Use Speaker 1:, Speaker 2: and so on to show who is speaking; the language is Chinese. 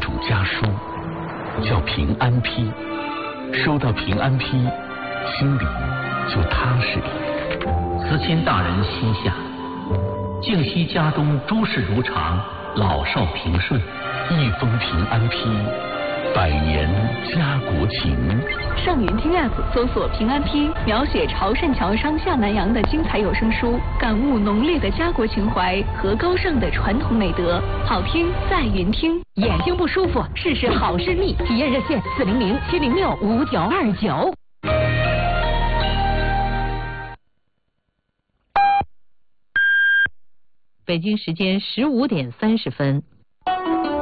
Speaker 1: 种家书，叫平安批。收到平安批，心里就踏实了。
Speaker 2: 慈亲大人膝下，敬惜家中诸事如常，老少平顺。
Speaker 1: 一封平安批，百年家国情。
Speaker 3: 上云听 App 搜索平安批，描写潮汕桥上下南洋的精彩有声书，感悟浓烈的家国情怀和高尚的传统美德。好听在云听。
Speaker 4: 眼睛不舒服，试试好视力，体验热线400-706-5929。
Speaker 5: 北京时间15点30分。